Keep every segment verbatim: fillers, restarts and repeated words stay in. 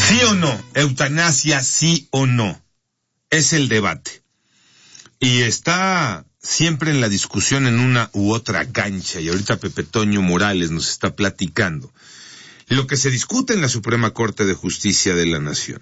¿Sí o no? Eutanasia, sí o no. Es el debate. Y está siempre en la discusión en una u otra cancha. Y ahorita Pepe Toño Morales nos está platicando lo que se discute en la Suprema Corte de Justicia de la Nación.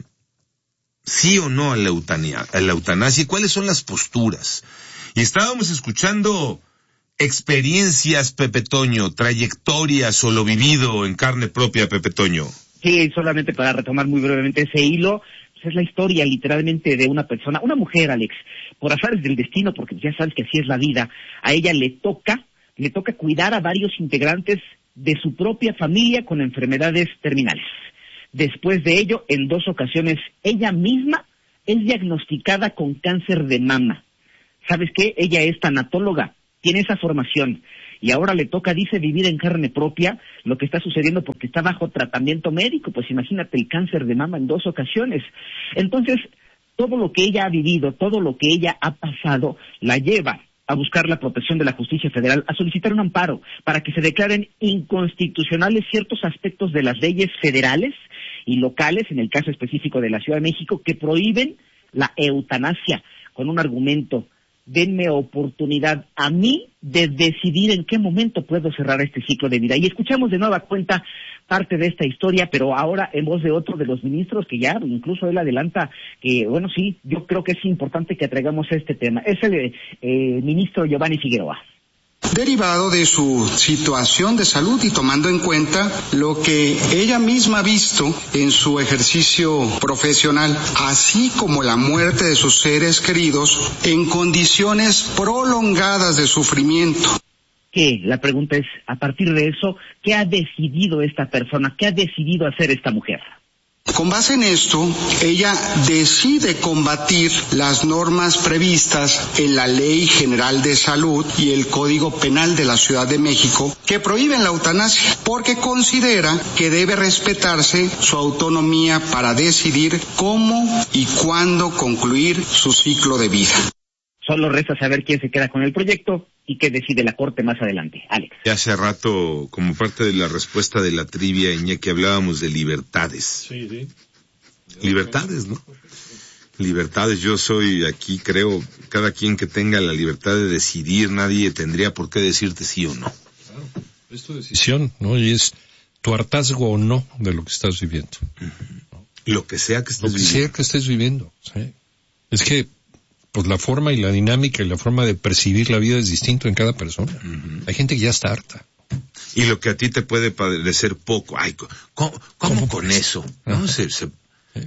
¿Sí o no a la eutanasia? A la eutanasia? ¿Y cuáles son las posturas? Y estábamos escuchando experiencias, Pepe Toño, trayectorias o lo vivido en carne propia, Pepe Toño. Sí, solamente para retomar muy brevemente ese hilo, pues es la historia literalmente de una persona, una mujer, Alex, por azares del destino, porque ya sabes que así es la vida, a ella le toca, le toca cuidar a varios integrantes de su propia familia con enfermedades terminales. Después de ello, en dos ocasiones, ella misma es diagnosticada con cáncer de mama. ¿Sabes qué? Ella es tanatóloga, tiene esa formación, y ahora le toca, dice, vivir en carne propia lo que está sucediendo porque está bajo tratamiento médico. Pues imagínate el cáncer de mama en dos ocasiones. Entonces, todo lo que ella ha vivido, todo lo que ella ha pasado, la lleva a buscar la protección de la justicia federal, a solicitar un amparo para que se declaren inconstitucionales ciertos aspectos de las leyes federales y locales, en el caso específico de la Ciudad de México, que prohíben la eutanasia, con un argumento: denme oportunidad a mí de decidir en qué momento puedo cerrar este ciclo de vida. Y escuchamos de nueva cuenta parte de esta historia, pero ahora en voz de otro de los ministros, que ya incluso él adelanta que, bueno, sí, yo creo que es importante que traigamos este tema. Es el eh, ministro Giovanni Figueroa. Derivado de su situación de salud y tomando en cuenta lo que ella misma ha visto en su ejercicio profesional, así como la muerte de sus seres queridos en condiciones prolongadas de sufrimiento. ¿Qué? La pregunta es, a partir de eso, ¿qué ha decidido esta persona? ¿Qué ha decidido hacer esta mujer? Con base en esto, ella decide combatir las normas previstas en la Ley General de Salud y el Código Penal de la Ciudad de México que prohíben la eutanasia, porque considera que debe respetarse su autonomía para decidir cómo y cuándo concluir su ciclo de vida. Solo resta saber quién se queda con el proyecto y qué decide la Corte más adelante. Alex. Ya hace rato, como parte de la respuesta de la trivia, Iñaki, hablábamos de libertades. Sí, sí. Libertades, ¿no? Libertades. Yo soy aquí, creo, cada quien que tenga la libertad de decidir, nadie tendría por qué decirte sí o no. Claro, es tu decisión, ¿no? Y es tu hartazgo o no de lo que estás viviendo. Uh-huh. Lo que sea que estés lo que viviendo. sea que estés viviendo, ¿sí? Es que pues la forma y la dinámica y la forma de percibir la vida es distinto en cada persona. Uh-huh. Hay gente que ya está harta. Y lo que a ti te puede parecer poco, ay, ¿cómo, cómo, cómo con eso? ¿No? Se, se, ¿Eh?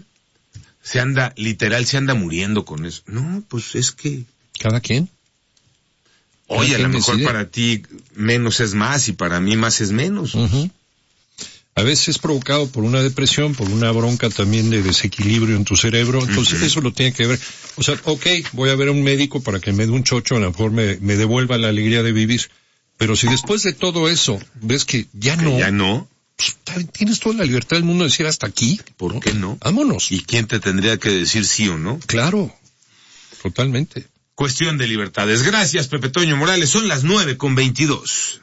se anda, literal, se anda muriendo con eso. No, pues es que... ¿Cada quien? Oye, a lo mejor decide. Para ti menos es más y para mí más es menos. Uh-huh. A veces es provocado por una depresión, por una bronca también de desequilibrio en tu cerebro, entonces uh-huh. eso lo tiene que ver. O sea, ok, voy a ver a un médico para que me dé un chocho, a lo mejor me, me devuelva la alegría de vivir, pero si después de todo eso ves que ya que no... ya no... Pues, tienes toda la libertad del mundo de decir hasta aquí. ¿Por ¿no? qué no? Vámonos. ¿Y quién te tendría que decir sí o no? Claro, totalmente. Cuestión de libertades. Gracias, Pepe Toño Morales. Son las nueve con veintidós.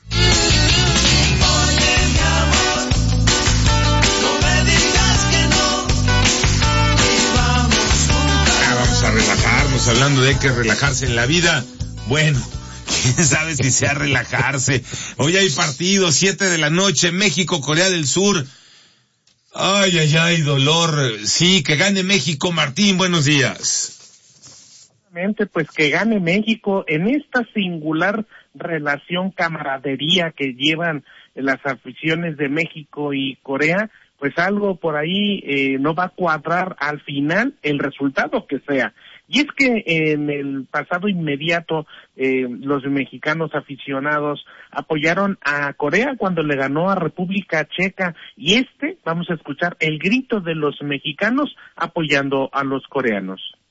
Relajarnos, hablando de que relajarse en la vida. Bueno, quién sabe si sea relajarse. Hoy hay partido, siete de la noche, México, Corea del Sur. Ay, ay, ay, dolor. Sí, que gane México. Martín, buenos días. Pues que gane México en esta singular relación, camaradería que llevan las aficiones de México y Corea. Pues algo por ahí eh, no va a cuadrar al final, el resultado que sea. Y es que en el pasado inmediato eh, los mexicanos aficionados apoyaron a Corea cuando le ganó a República Checa, y este, vamos a escuchar el grito de los mexicanos apoyando a los coreanos.